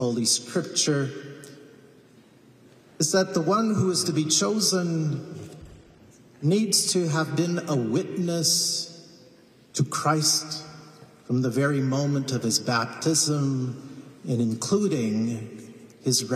Holy Scripture is that the one who is to be chosen needs to have been a witness to Christ from the very moment of his baptism, and including his